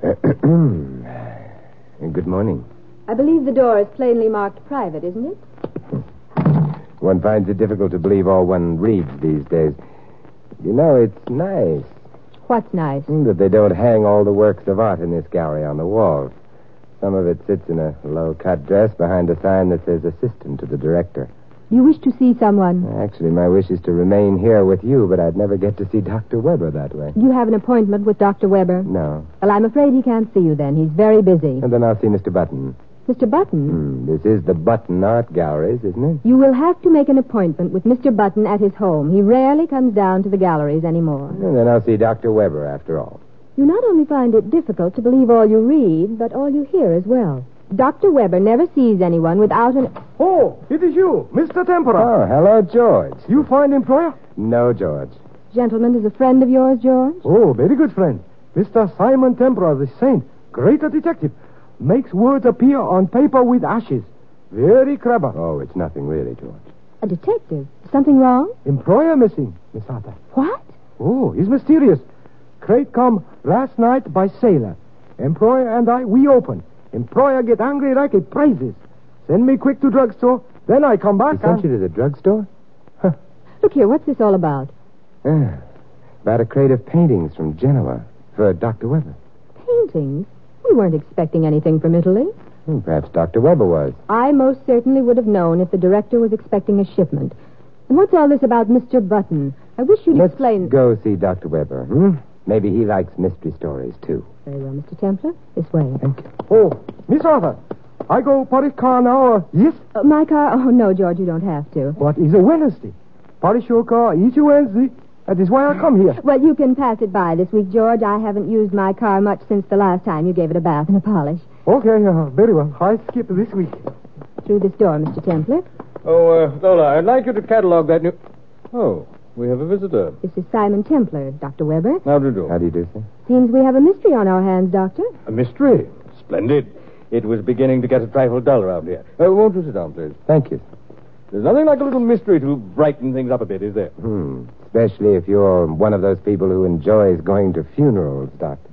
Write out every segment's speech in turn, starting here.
Good morning. I believe the door is plainly marked private, isn't it? One finds it difficult to believe all one reads these days. You know, it's nice. What's nice? That they don't hang all the works of art in this gallery on the walls. Some of it sits in a low-cut dress behind a sign that says assistant to the director. You wish to see someone? Actually, my wish is to remain here with you, but I'd never get to see Dr. Weber that way. You have an appointment with Dr. Weber? No. Well, I'm afraid he can't see you then. He's very busy. And then I'll see Mr. Button. Mr. Button? This is the Button Art Galleries, isn't it? You will have to make an appointment with Mr. Button at his home. He rarely comes down to the galleries anymore. And then I'll see Dr. Weber after all. You not only find it difficult to believe all you read, but all you hear as well. Dr. Weber never sees anyone without an... Oh, it is you, Mr. Tempera. Oh, hello, George. You find employer? No, George. Gentleman is a friend of yours, George? Oh, very good friend. Mr. Simon Tempera, the saint, greater detective, makes words appear on paper with ashes. Very clever. Oh, it's nothing really, George. A detective? Something wrong? Employer missing, Miss Arthur. What? Oh, it's mysterious. Crate come last night by sailor. Employer and I, we open. Employer get angry like it praises. Send me quick to drugstore, then I come back He sent you to the drugstore? Look here, what's this all about? About a crate of paintings from Genoa for Dr. Weber. Paintings? We weren't expecting anything from Italy. Perhaps Dr. Weber was. I most certainly would have known if the director was expecting a shipment. And what's all this about Mr. Button? I wish you'd Let's explain... go see Dr. Weber. Maybe he likes mystery stories, too. Very well, Mr. Templar. This way. Thank you. Oh, Miss Arthur, I go Paris car now, yes? My car? Oh, no, George, you don't have to. But it's a Wednesday. Paris your car each Wednesday. That is why I come here. Well, you can pass it by this week, George. I haven't used my car much since the last time you gave it a bath and a polish. Okay, very well. I skip this week. Through this door, Mr. Templar. Oh, Zola, I'd like you to catalog that new... Oh, we have a visitor. This is Simon Templar, Dr. Weber. How do you do? How do you do, sir? Seems we have a mystery on our hands, Doctor. A mystery? Splendid. It was beginning to get a trifle dull around here. Won't you sit down, please? Thank you. There's nothing like a little mystery to brighten things up a bit, is there? Especially if you're one of those people who enjoys going to funerals, Doctor.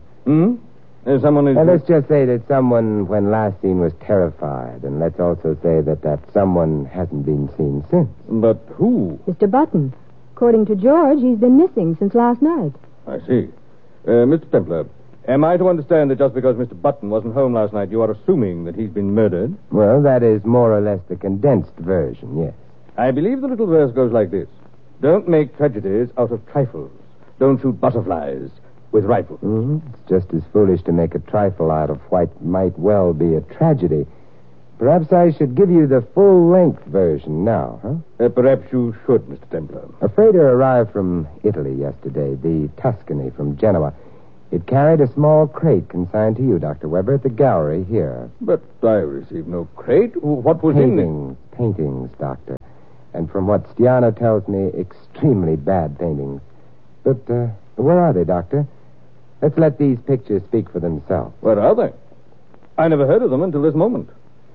Someone is... And let's just say that someone, when last seen, was terrified. And let's also say that someone hasn't been seen since. But who? Mr. Button. According to George, he's been missing since last night. I see. Mr. Templar, am I to understand that just because Mr. Button wasn't home last night, you are assuming that he's been murdered? Well, that is more or less the condensed version, yes. I believe the little verse goes like this. Don't make tragedies out of trifles. Don't shoot butterflies with rifles. It's just as foolish to make a trifle out of what might well be a tragedy. Perhaps I should give you the full-length version now, huh? Perhaps you should, Mr. Templar. A freighter arrived from Italy yesterday, the Tuscany from Genoa. It carried a small crate consigned to you, Dr. Weber, at the gallery here. But I received no crate. What was in it? Paintings, Doctor. And from what Stiano tells me, extremely bad paintings. But where are they, Doctor? Let's let these pictures speak for themselves. Where are they? I never heard of them until this moment.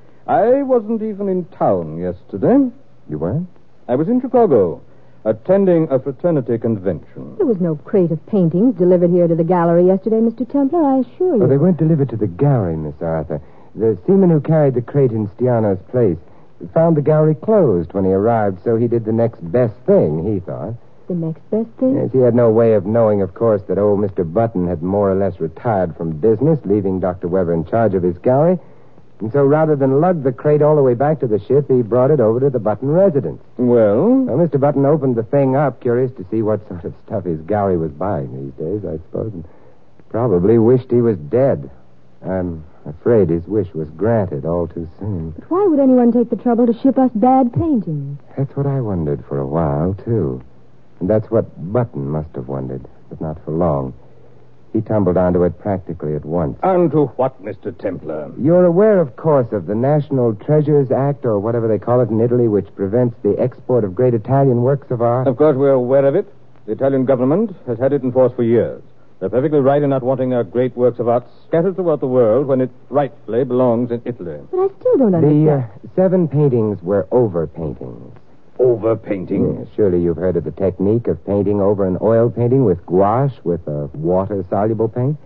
I wasn't even in town yesterday. You weren't? I was in Chicago, attending a fraternity convention. There was no crate of paintings delivered here to the gallery yesterday, Mr. Templar, I assure you. Oh, they weren't delivered to the gallery, Miss Arthur. The seaman who carried the crate in Stiano's place found the gallery closed when he arrived, so he did the next best thing, he thought. The next best thing? Yes, he had no way of knowing, of course, that old Mr. Button had more or less retired from business, leaving Dr. Weber in charge of his gallery. And so rather than lug the crate all the way back to the ship, he brought it over to the Button residence. Well? Well, Mr. Button opened the thing up, curious to see what sort of stuff his gallery was buying these days, I suppose, and probably wished he was dead. I'm afraid his wish was granted all too soon. But why would anyone take the trouble to ship us bad paintings? That's what I wondered for a while, too. And that's what Button must have wondered, but not for long. He tumbled onto it practically at once. Onto what, Mr. Templar? You're aware, of course, of the National Treasures Act, or whatever they call it in Italy, which prevents the export of great Italian works of art? Of course, we're aware of it. The Italian government has had it in force for years. They're perfectly right in not wanting our great works of art scattered throughout the world when it rightfully belongs in Italy. But I still don't understand. The 7 paintings were over-paintings. Over-painting? Yes, surely you've heard of the technique of painting over an oil painting with gouache, with a water-soluble paint.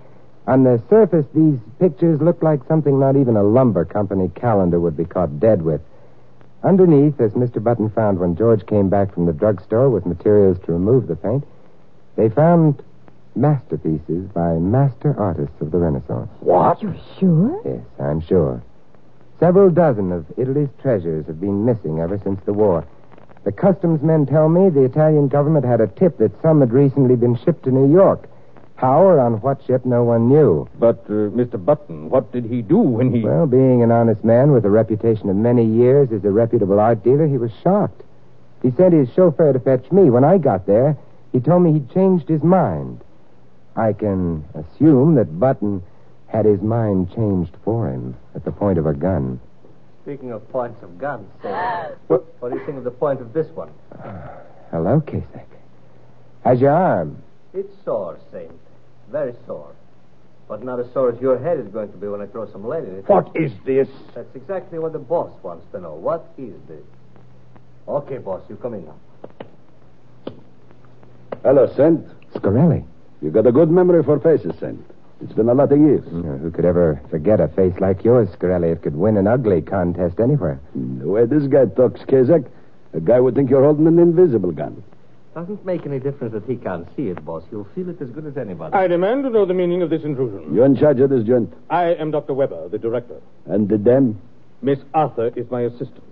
On the surface, these pictures look like something not even a lumber company calendar would be caught dead with. Underneath, as Mr. Button found when George came back from the drugstore with materials to remove the paint, they found masterpieces by master artists of the Renaissance. What? You sure? Yes, I'm sure. Several dozen of Italy's treasures have been missing ever since the war. The customs men tell me the Italian government had a tip that some had recently been shipped to New York. How or on what ship, no one knew. But, Mr. Button, what did he do when he... Well, being an honest man with a reputation of many years as a reputable art dealer, he was shocked. He sent his chauffeur to fetch me. When I got there, he told me he'd changed his mind. I can assume that Button had his mind changed for him at the point of a gun. Speaking of points of guns, what do you think of the point of this one? Hello, Kasich. How's your arm? It's sore, Saint. Very sore. But not as sore as your head is going to be when I throw some lead in it. What is this? That's exactly what the boss wants to know. What is this? Okay, boss, you come in now. Hello, Saint. Scarelli. You got a good memory for faces, Saint. It's been a lot of years. Who could ever forget a face like yours, Scarelli? It could win an ugly contest anywhere. The way this guy talks, Kazak, a guy would think you're holding an invisible gun. Doesn't make any difference that he can't see it, boss. He'll feel it as good as anybody. I demand to know the meaning of this intrusion. You're in charge of this joint. I am Dr. Weber, the director. And the dam? Miss Arthur is my assistant.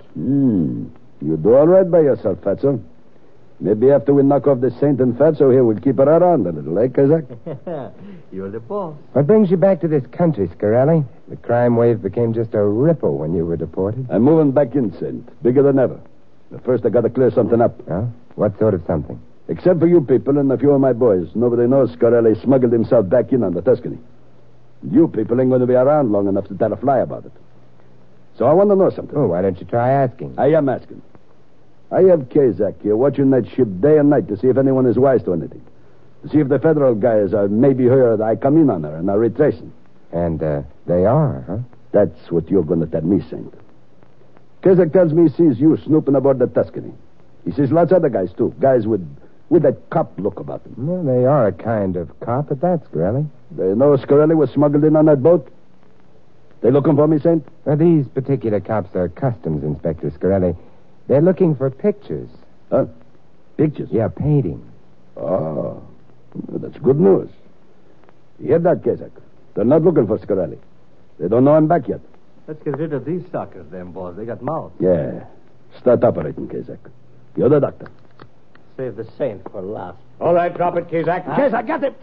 You do all right by yourself, Fatso. Maybe after we knock off the Saint and Fatso here, we'll keep her around a little, eh, Kazak? You're the boss. What brings you back to this country, Scarelli? The crime wave became just a ripple when you were deported. I'm moving back in, Saint. Bigger than ever. But first, I got to clear something up. Huh? What sort of something? Except for you people and a few of my boys, nobody knows Scarelli smuggled himself back in on the Tuscany. You people ain't going to be around long enough to tell a fly about it. So I want to know something. Oh, why don't you try asking? I am asking. I have Kazak here watching that ship day and night to see if anyone is wise to anything. To see if the federal guys are maybe heard I come in on her and are retracing. And, they are, huh? That's what you're going to tell me, Saint. Kazak tells me he sees you snooping aboard the Tuscany. He sees lots of other guys, too. Guys with that cop look about them. Well, they are a kind of cop at that, Scarelli. They know Scarelli was smuggled in on that boat? They looking for me, Saint? Well, these particular cops are customs inspectors, Scarelli. They're looking for pictures. Huh? Pictures? Yeah, paintings. Oh, that's good news. You hear that, Kazak? They're not looking for Scarelli. They don't know I'm back yet. Let's get rid of these suckers, then, boss. They got mouths. Yeah. Start operating, Kazak. You're the doctor. Save the Saint for last. All right, drop it, Kazak. Kazak, got him!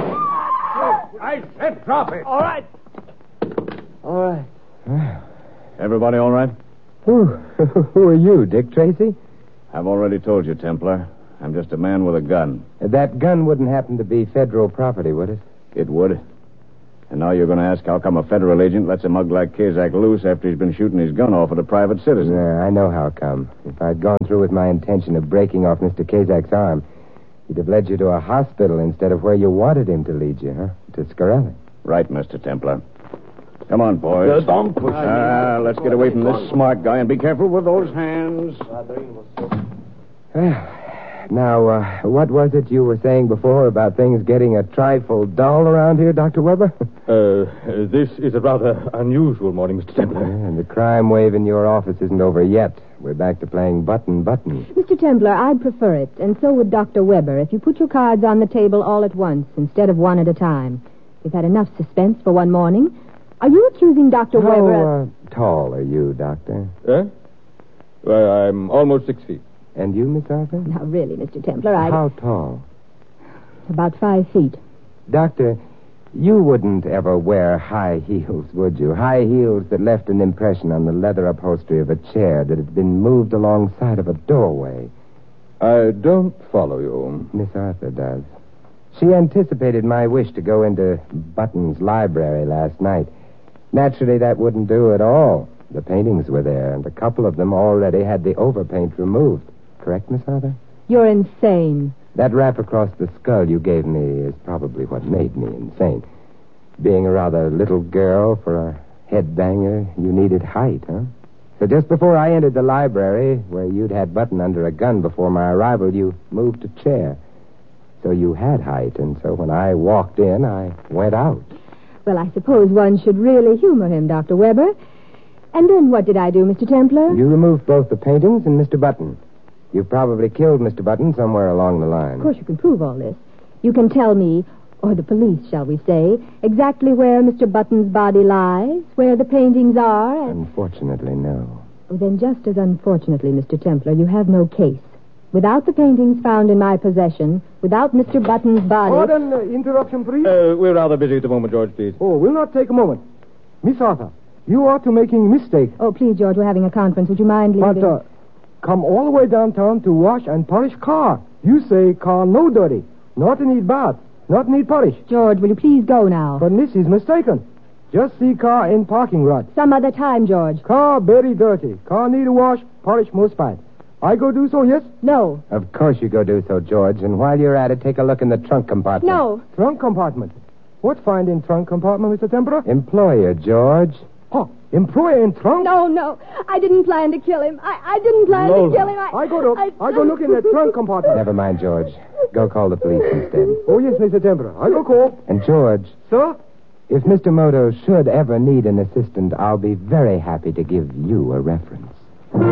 I said drop it. All right. All right. Everybody all right? Who are you, Dick Tracy? I've already told you, Templar. I'm just a man with a gun. That gun wouldn't happen to be federal property, would it? It would. And now you're going to ask how come a federal agent lets a mug like Kazak loose after he's been shooting his gun off at a private citizen. Yeah, I know how come. If I'd gone through with my intention of breaking off Mr. Kazak's arm, he'd have led you to a hospital instead of where you wanted him to lead you, huh? To Scarelli. Right, Mr. Templar. Come on, boys. Don't push me. Let's get away from this smart guy and be careful with those hands. Now, what was it you were saying before about things getting a trifle dull around here, Dr. Weber? This is a rather unusual morning, Mr. Templar. And the crime wave in your office isn't over yet. We're back to playing button. Mr. Templar, I'd prefer it, and so would Dr. Weber, if you put your cards on the table all at once instead of one at a time. We've had enough suspense for one morning. Are you accusing Dr. Weber of... How tall are you, Doctor? Well, I'm almost 6 feet. And you, Miss Arthur? Now, really, Mr. Templar, How tall? About 5 feet. Doctor, you wouldn't ever wear high heels, would you? High heels that left an impression on the leather upholstery of a chair that had been moved alongside of a doorway. I don't follow you. Miss Arthur does. She anticipated my wish to go into Button's library last night. Naturally, that wouldn't do at all. The paintings were there, and a couple of them already had the overpaint removed. Correct, Miss Arthur? You're insane. That rap across the skull you gave me is probably what made me insane. Being a rather little girl for a headbanger, you needed height, huh? So just before I entered the library, where you'd had Button under a gun before my arrival, you moved a chair. So you had height, and so when I walked in, I went out. Well, I suppose one should really humor him, Dr. Weber. And then what did I do, Mr. Templar? You removed both the paintings and Mr. Button. You probably killed Mr. Button somewhere along the line. Of course, you can prove all this. You can tell me, or the police, shall we say, exactly where Mr. Button's body lies, where the paintings are, and... Unfortunately, no. Oh, then just as unfortunately, Mr. Templar, you have no case. Without the paintings found in my possession, without Mr. Button's body... Pardon, interruption, please. We're rather busy at the moment, George, please. Oh, we'll not take a moment. Miss Arthur, you are to making mistake. Oh, please, George, we're having a conference. Would you mind leaving? But, come all the way downtown to wash and polish car. You say car no dirty. Not need bath. Not need polish. George, will you please go now? But this is mistaken. Just see car in parking lot. Some other time, George. Car very dirty. Car need a wash, polish most bad. I go do so, yes? No. Of course you go do so, George. And while you're at it, take a look in the trunk compartment. No. Trunk compartment. What find in trunk compartment, Mr. Templar? Employer, George. Oh, employer in trunk? No. I didn't plan to kill him. I didn't plan to kill him. I go look in the trunk compartment. Never mind, George. Go call the police instead. Oh, yes, Mr. Templar. I go call. And, George, Sir? if Mr. Moto should ever need an assistant, I'll be very happy to give you a reference.